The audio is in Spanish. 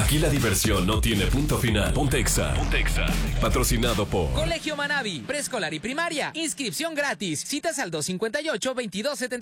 Aquí la diversión no tiene punto final. Pontexa. Patrocinado por Colegio Manavi, preescolar y primaria. Inscripción gratis. Citas al 258-2270.